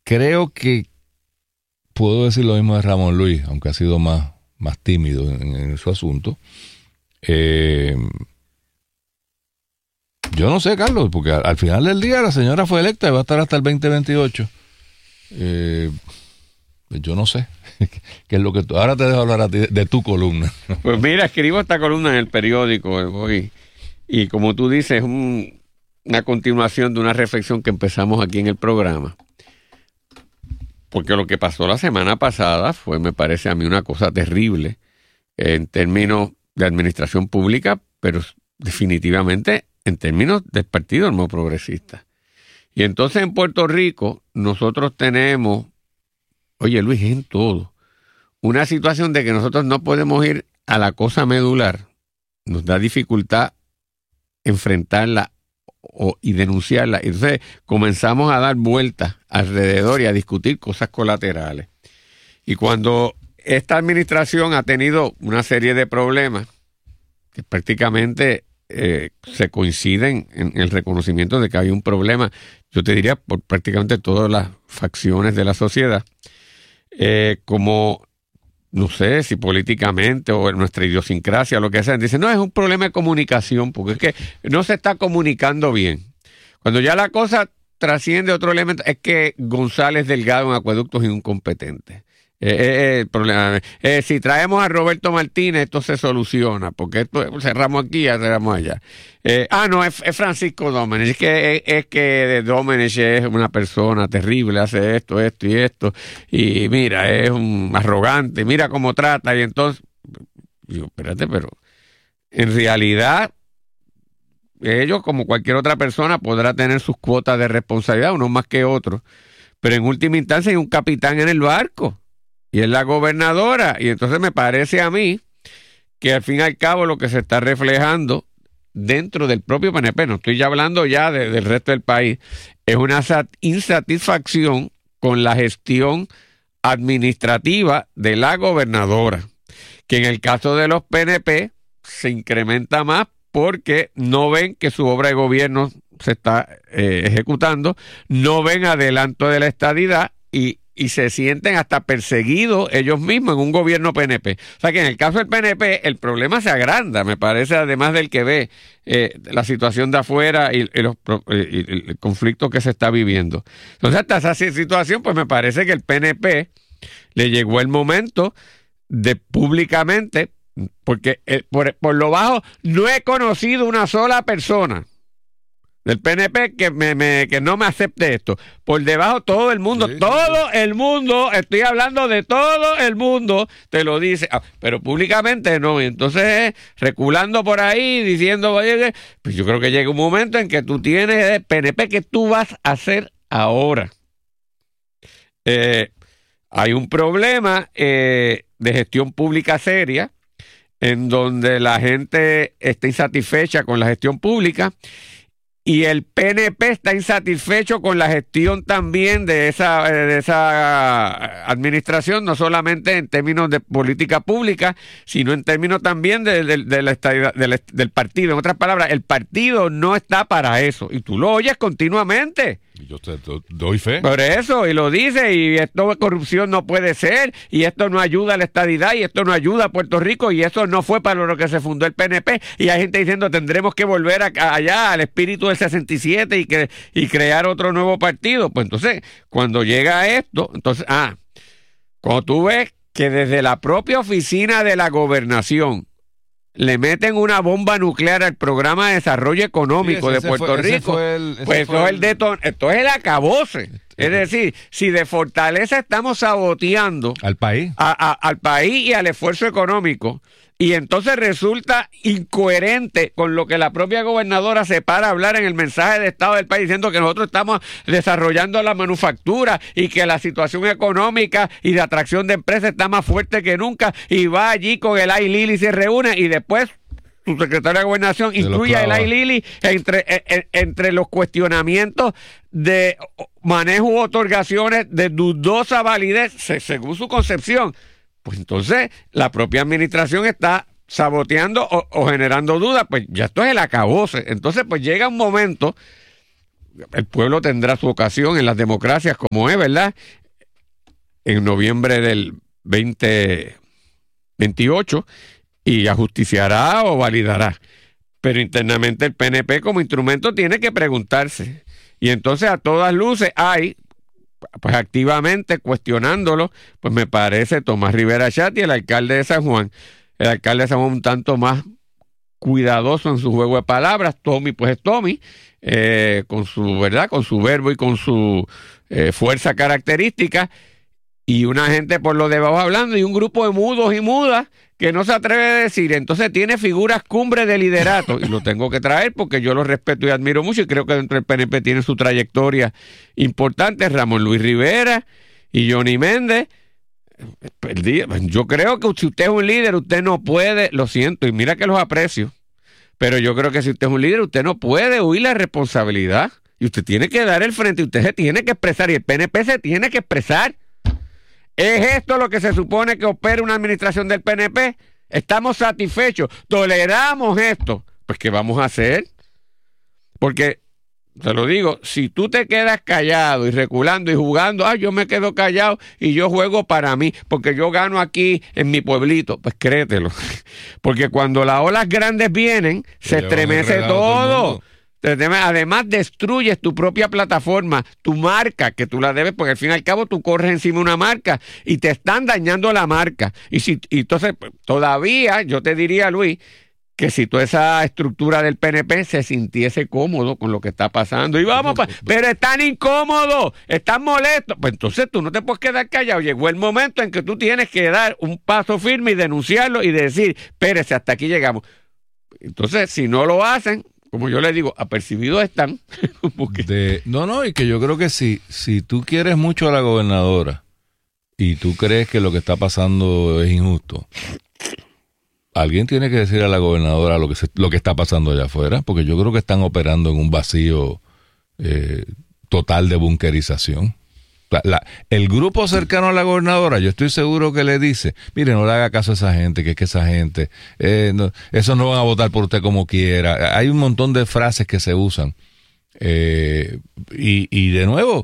creo que puedo decir lo mismo de Ramón Luis, aunque ha sido más tímido en su asunto. Yo no sé, Carlos, porque al final del día la señora fue electa y va a estar hasta el 2028. Yo no sé qué es lo que ahora te dejo hablar a ti de tu columna. Pues mira, escribo esta columna en el periódico hoy, y como tú dices, es una continuación de una reflexión que empezamos aquí en el programa. Porque lo que pasó la semana pasada fue, me parece a mí, una cosa terrible en términos de administración pública, pero definitivamente en términos del Partido Nuevo Progresista. Y entonces en Puerto Rico nosotros tenemos, oye Luis, en todo, una situación de que nosotros no podemos ir a la cosa medular. Nos da dificultad enfrentarla y denunciarla. Entonces comenzamos a dar vueltas alrededor y a discutir cosas colaterales. Y cuando esta administración ha tenido una serie de problemas que prácticamente se coinciden en el reconocimiento de que hay un problema, yo te diría, por prácticamente todas las facciones de la sociedad, como, no sé, si políticamente o en nuestra idiosincrasia o lo que sea, dicen, no, es un problema de comunicación, porque es que no se está comunicando bien. Cuando ya la cosa trasciende otro elemento, es que González Delgado en Acueductos es incompetente. El problema. Si traemos a Roberto Martínez, esto se soluciona, porque esto cerramos aquí y cerramos allá. No, es Francisco Domenech. Es que Domenech es una persona terrible, hace esto y esto, y mira, es un arrogante, mira cómo trata, y entonces, digo, espérate, pero en realidad ellos, como cualquier otra persona, podrá tener sus cuotas de responsabilidad, unos más que otros, pero en última instancia hay un capitán en el barco, y es la gobernadora, y entonces me parece a mí que al fin y al cabo lo que se está reflejando dentro del propio PNP, no estoy ya hablando ya del resto del país, es una insatisfacción con la gestión administrativa de la gobernadora, que en el caso de los PNP se incrementa más porque no ven que su obra de gobierno se está ejecutando, no ven adelanto de la estadidad y se sienten hasta perseguidos ellos mismos en un gobierno PNP. O sea que en el caso del PNP el problema se agranda, me parece, además del que ve la situación de afuera y el conflicto que se está viviendo. Entonces, hasta esa situación, pues me parece que el PNP le llegó el momento de públicamente, porque por lo bajo no he conocido una sola persona del PNP que no me acepte esto. Por debajo todo el mundo, estoy hablando de todo el mundo, te lo dice, pero públicamente no. Y entonces reculando por ahí, diciendo, oye, pues yo creo que llega un momento en que tú tienes el PNP, que tú vas a hacer ahora. Hay un problema de gestión pública seria, en donde la gente está insatisfecha con la gestión pública, y el PNP está insatisfecho con la gestión también de esa administración, no solamente en términos de política pública, sino en términos también del partido. En otras palabras, el partido no está para eso, y tú lo oyes continuamente. Yo te doy fe. Por eso, y lo dice, y esto de corrupción no puede ser, y esto no ayuda a la estadidad, y esto no ayuda a Puerto Rico, y eso no fue para lo que se fundó el PNP, y hay gente diciendo tendremos que volver allá al espíritu del 67 y crear otro nuevo partido. Pues entonces, cuando llega esto, entonces, cuando tú ves que desde la propia oficina de la gobernación le meten una bomba nuclear al programa de desarrollo económico de Puerto Rico, esto es el acabose. Es decir, si de Fortaleza estamos saboteando al país, al país y al esfuerzo económico, y entonces resulta incoherente con lo que la propia gobernadora se para a hablar en el mensaje de Estado del país, diciendo que nosotros estamos desarrollando la manufactura y que la situación económica y de atracción de empresas está más fuerte que nunca, y va allí con el iLilly y se reúne, y después su secretario de Gobernación incluye el iLilly entre los cuestionamientos de manejo u otorgaciones de dudosa validez según su concepción. Pues entonces la propia administración está saboteando o generando dudas, pues ya esto es el acabose. Entonces pues llega un momento el pueblo tendrá su ocasión en las democracias como es, ¿verdad? En noviembre del 2028 y ajusticiará o validará. Pero internamente el PNP como instrumento tiene que preguntarse. Y entonces a todas luces hay, pues activamente cuestionándolo, pues me parece Tomás Rivera Chat y el alcalde de San Juan. El alcalde de San Juan un tanto más cuidadoso en su juego de palabras. Tommy, pues es Tommy, con su verdad, con su verbo y con su fuerza característica. Y una gente por lo debajo hablando y un grupo de mudos y mudas que no se atreve a decir. Entonces tiene figuras cumbres de liderato y lo tengo que traer porque yo lo respeto y admiro mucho y creo que dentro del PNP tiene su trayectoria importante. Ramón Luis Rivera y Johnny Méndez. Yo creo que si usted es un líder, usted no puede, lo siento, y mira que los aprecio, pero yo creo que si usted es un líder, usted no puede huir la responsabilidad y usted tiene que dar el frente, usted se tiene que expresar y el PNP se tiene que expresar. ¿Es esto lo que se supone que opera una administración del PNP? ¿Estamos satisfechos? ¿Toleramos esto? Pues ¿qué vamos a hacer? Porque, te lo digo, si tú te quedas callado y reculando y jugando, yo me quedo callado y yo juego para mí, porque yo gano aquí en mi pueblito, pues créetelo. Porque cuando las olas grandes vienen, se estremece todo. Además, destruyes tu propia plataforma, tu marca, que tú la debes, porque al fin y al cabo tú corres encima de una marca y te están dañando la marca. Y entonces, todavía yo te diría, Luis, que si toda esa estructura del PNP se sintiese cómodo con lo que está pasando, y pero están incómodos, están molestos, pues entonces tú no te puedes quedar callado. Llegó el momento en que tú tienes que dar un paso firme y denunciarlo y decir, espérese, hasta aquí llegamos. Entonces, si no lo hacen, como yo les digo, apercibidos están. Y que yo creo que si tú quieres mucho a la gobernadora y tú crees que lo que está pasando es injusto, alguien tiene que decir a la gobernadora lo que está pasando allá afuera, porque yo creo que están operando en un vacío total de bunkerización. El grupo cercano a la gobernadora, yo estoy seguro que le dice, mire, no le haga caso a esa gente, que es que esa gente, esos no van a votar por usted como quiera. Hay un montón de frases que se usan. Y de nuevo,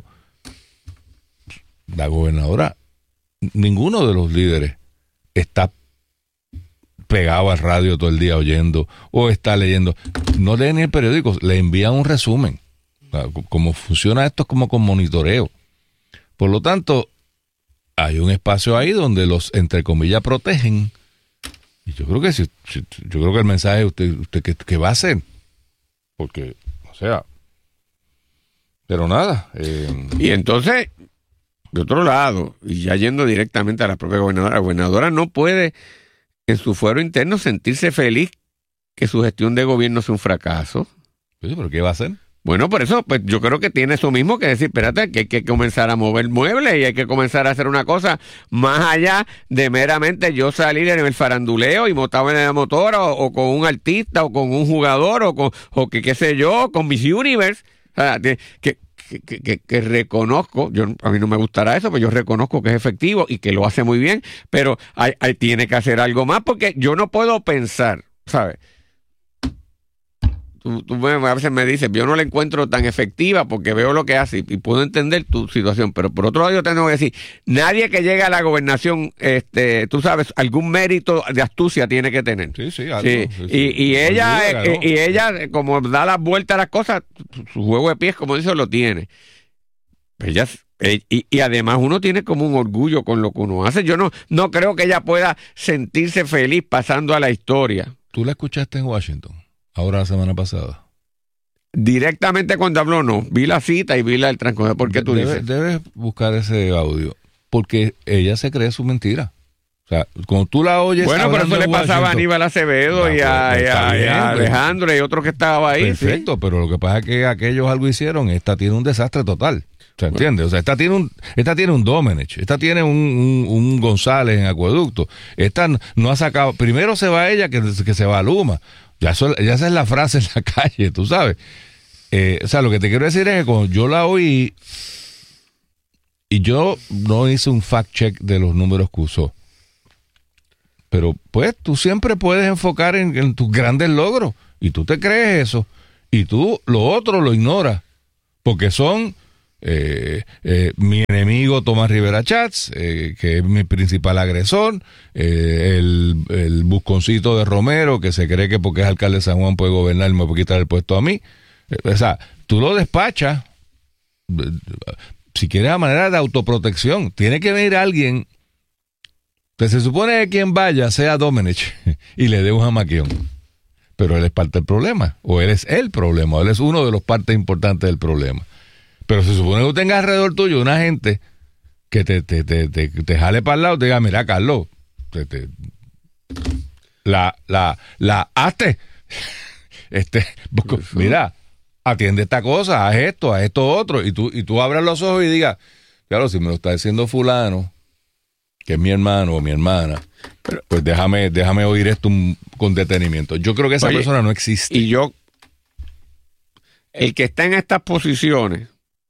la gobernadora, ninguno de los líderes está pegado al radio todo el día oyendo o está leyendo. No lee ni el periódico, le envían un resumen. O sea, como funciona esto es como con monitoreo. Por lo tanto, hay un espacio ahí donde los, entre comillas, protegen. Y yo creo que yo creo que el mensaje usted ¿qué va a hacer? Porque, o sea, pero nada. Y entonces, de otro lado, y ya yendo directamente a la propia gobernadora, la gobernadora no puede en su fuero interno sentirse feliz que su gestión de gobierno sea un fracaso. Sí, pero ¿qué va a hacer? Bueno, por eso, pues yo creo que tiene eso mismo que decir, espérate, que hay que comenzar a mover muebles y hay que comenzar a hacer una cosa más allá de meramente yo salir en el faranduleo y montado en la motora o con un artista o con un jugador o que qué sé yo, con Miss Universe. O sea, que reconozco, a mí no me gustará eso, pero yo reconozco que es efectivo y que lo hace muy bien, pero hay tiene que hacer algo más porque yo no puedo pensar, ¿sabes? Tú a veces me dices, yo no la encuentro tan efectiva porque veo lo que hace y puedo entender tu situación, pero por otro lado yo tengo que decir, nadie que llegue a la gobernación, tú sabes, algún mérito de astucia tiene que tener. Sí, algo. Sí. Y ella, como da las vueltas a las cosas, su juego de pies, como dice, lo tiene. Y además uno tiene como un orgullo con lo que uno hace. Yo no creo que ella pueda sentirse feliz pasando a la historia. ¿Tú la escuchaste en Washington? Ahora la semana pasada. Directamente cuando habló, no. Vi la cita y vi el transcurso. ¿Por qué tú dices? Debes buscar ese audio. Porque ella se cree su mentira. O sea, cuando tú la oyes... Bueno, pero eso le pasaba a Aníbal Acevedo y a Alejandro y otro que estaba ahí. Perfecto, ¿sí? Pero lo que pasa es que aquellos algo hicieron. Esta tiene un desastre total. ¿Se entiende? O sea, esta tiene un Domenech, esta tiene un González en Acueducto. Esta no ha sacado... Primero se va ella que se va a Luma. Ya esa es la frase en la calle, tú sabes. O sea, lo que te quiero decir es que cuando yo la oí y yo no hice un fact check de los números que usó, pero pues tú siempre puedes enfocar en tus grandes logros y tú te crees eso y tú lo otro lo ignoras porque son mi enemigo Tomás Rivera Chats, que es mi principal agresor, el busconcito de Romero, que se cree que porque es alcalde de San Juan puede gobernar y me puede quitar el puesto a mí. O sea, tú lo despachas, si quieres, a manera de autoprotección. Tiene que venir alguien que se supone que quien vaya sea Domenech y le dé un jamaquión. Pero él es parte del problema, o él es el problema, o él es uno de los partes importantes del problema. Pero se supone que tú tengas alrededor tuyo una gente que te jale para el lado y te diga, mira, Carlos, hazte. Mira, atiende esta cosa, haz esto otro. Y tú abras los ojos y digas, claro, si me lo está diciendo fulano, que es mi hermano o mi hermana, pues déjame oír esto con detenimiento. Yo creo que esa persona no existe. Y el que está en estas posiciones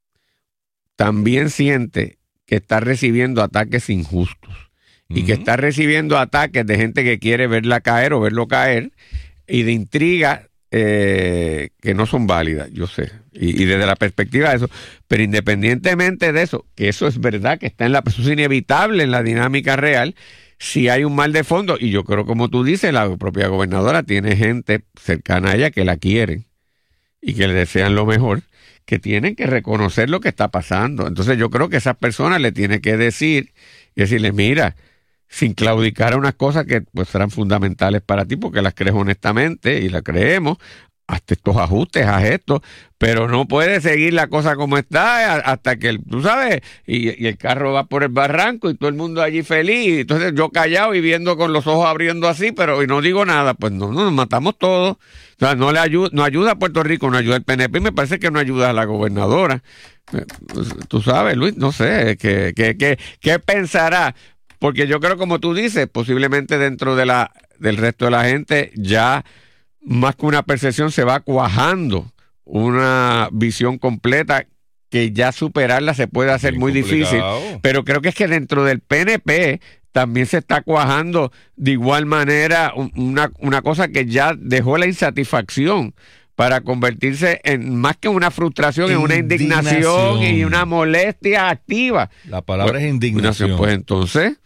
también siente que está recibiendo ataques injustos y que está recibiendo ataques de gente que quiere verla caer o verlo caer y de intrigas que no son válidas, yo sé, y desde la perspectiva de eso, pero independientemente de eso, que eso es verdad, que está eso es inevitable en la dinámica real, si hay un mal de fondo, y yo creo, como tú dices, la propia gobernadora tiene gente cercana a ella que la quieren y que le desean lo mejor, que tienen que reconocer lo que está pasando. Entonces yo creo que esas personas le tienen que decir y decirle, mira, sin claudicar a unas cosas que pues serán fundamentales para ti porque las crees honestamente y las creemos, hasta estos ajustes, haz esto, pero no puede seguir la cosa como está hasta que, tú sabes, y el carro va por el barranco y todo el mundo allí feliz, entonces yo callado y viendo con los ojos abriendo así, pero y no digo nada, pues no, nos matamos todos. O sea, no ayuda a Puerto Rico, no ayuda al PNP, y me parece que no ayuda a la gobernadora. Tú sabes, Luis, no sé, ¿qué pensará? Porque yo creo, como tú dices, posiblemente dentro del resto de la gente ya más que una percepción se va cuajando una visión completa que ya superarla se puede hacer bien muy difícil. Pero creo que es que dentro del PNP también se está cuajando de igual manera una cosa que ya dejó la insatisfacción para convertirse en más que una frustración, en una indignación y una molestia activa. La palabra es indignación. Pues entonces,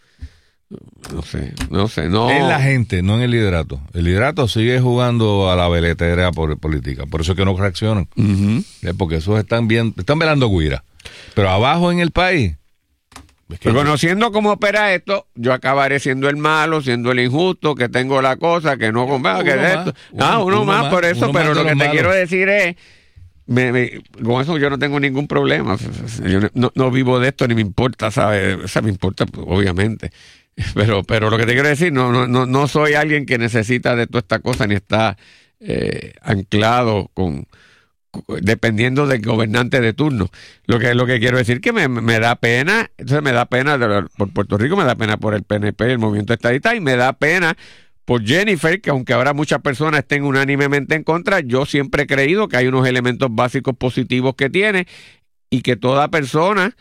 no sé. En la gente, no en el liderato. El liderato sigue jugando a la veletera política. Por eso es que no reaccionan. Porque esos están velando guira. Pero abajo en el país. Pero conociendo cómo opera esto, yo acabaré siendo el malo, siendo el injusto, que tengo la cosa, que no compra, que de esto. Uno más por eso, pero lo que te quiero decir es, con eso yo no tengo ningún problema. Yo no vivo de esto ni me importa, ¿sabes? O sea, me importa, pues, obviamente. Pero lo que te quiero decir, no soy alguien que necesita de toda esta cosa ni está anclado dependiendo del gobernante de turno. Lo que quiero decir que me da pena, entonces me da pena por Puerto Rico, me da pena por el PNP, el movimiento estadista, y me da pena por Jennifer, que aunque ahora muchas personas estén unánimemente en contra, yo siempre he creído que hay unos elementos básicos positivos que tiene y que toda persona,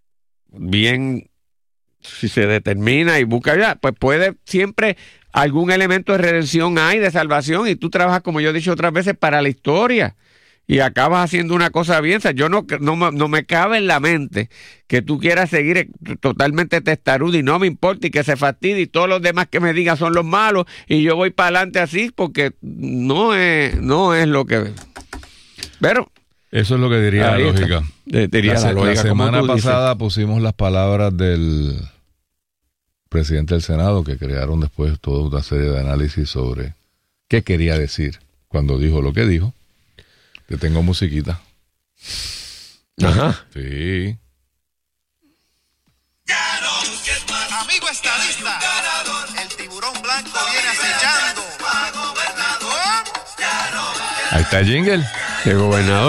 bien, si se determina y busca ya, pues puede siempre algún elemento de redención hay, de salvación, y tú trabajas, como yo he dicho otras veces, para la historia. Y acabas haciendo una cosa bien. O sea, yo no me cabe en la mente que tú quieras seguir totalmente testarudo y no me importa y que se fastidie y todos los demás que me digan son los malos y yo voy para adelante así porque no es lo que... Pero... Eso es lo que diría la lógica. La semana pasada pusimos las palabras del presidente del Senado que crearon después toda una serie de análisis sobre qué quería decir cuando dijo lo que dijo. Te tengo musiquita. Ajá. Sí. Amigo estadista, el tiburón blanco viene acechando. Ahí está el jingle. El gobernador.